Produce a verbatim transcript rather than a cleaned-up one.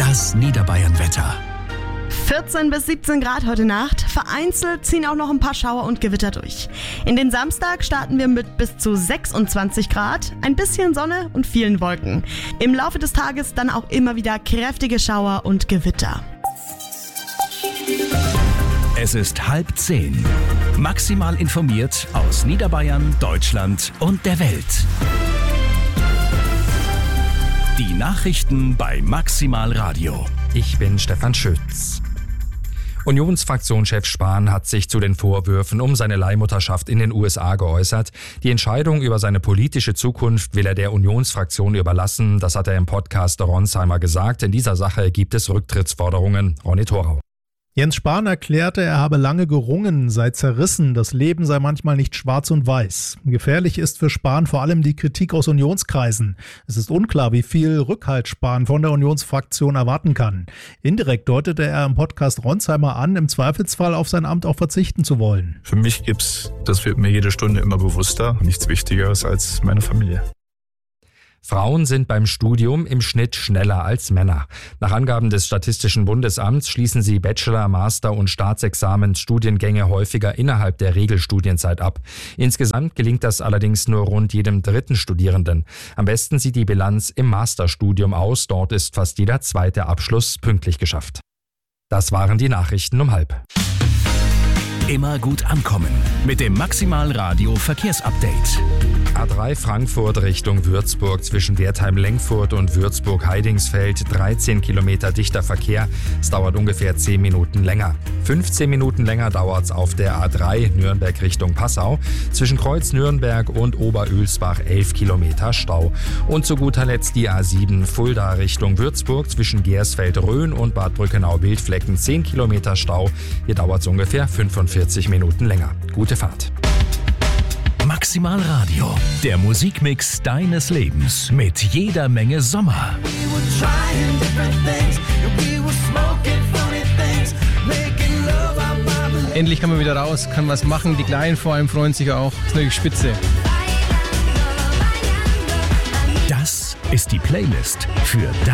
Das Niederbayern-Wetter. vierzehn bis siebzehn Grad heute Nacht. Vereinzelt ziehen auch noch ein paar Schauer und Gewitter durch. In den Samstag starten wir mit bis zu sechsundzwanzig Grad, ein bisschen Sonne und vielen Wolken. Im Laufe des Tages dann auch immer wieder kräftige Schauer und Gewitter. Es ist halb zehn. Maximal informiert aus Niederbayern, Deutschland und der Welt. Die Nachrichten bei Maximal Radio. Ich bin Stefan Schütz. Unionsfraktionschef Spahn hat sich zu den Vorwürfen um seine Leihmutterschaft in den U S A geäußert. Die Entscheidung über seine politische Zukunft will er der Unionsfraktion überlassen. Das hat er im Podcast Ronsheimer gesagt. In dieser Sache gibt es Rücktrittsforderungen. Ronny Thorau. Jens Spahn erklärte, er habe lange gerungen, sei zerrissen, das Leben sei manchmal nicht schwarz und weiß. Gefährlich ist für Spahn vor allem die Kritik aus Unionskreisen. Es ist unklar, wie viel Rückhalt Spahn von der Unionsfraktion erwarten kann. Indirekt deutete er im Podcast Ronsheimer an, im Zweifelsfall auf sein Amt auch verzichten zu wollen. Für mich gibt's, das wird mir jede Stunde immer bewusster, nichts Wichtigeres als meine Familie. Frauen sind beim Studium im Schnitt schneller als Männer. Nach Angaben des Statistischen Bundesamts schließen sie Bachelor-, Master- und Staatsexamensstudiengänge häufiger innerhalb der Regelstudienzeit ab. Insgesamt gelingt das allerdings nur rund jedem dritten Studierenden. Am besten sieht die Bilanz im Masterstudium aus. Dort ist fast jeder zweite Abschluss pünktlich geschafft. Das waren die Nachrichten um halb. Immer gut ankommen mit dem Maximal Radio Verkehrsupdate. A drei Frankfurt Richtung Würzburg zwischen Wertheim-Lengfurt und Würzburg-Heidingsfeld. dreizehn Kilometer dichter Verkehr. Es dauert ungefähr zehn Minuten länger. fünfzehn Minuten länger dauert es auf der A drei Nürnberg Richtung Passau. Zwischen Kreuz Nürnberg und Oberölsbach elf Kilometer Stau. Und zu guter Letzt die A sieben Fulda Richtung Würzburg zwischen Gersfeld-Rhön und Bad Brückenau-Wildflecken zehn Kilometer Stau. Hier dauert es ungefähr fünfundvierzig Minuten länger. Gute Fahrt. Maximal Radio, der Musikmix deines Lebens mit jeder Menge Sommer. Endlich kann man wieder raus, kann was machen. Die Kleinen vor allem freuen sich auch. Das ist natürlich spitze. Das ist die Playlist für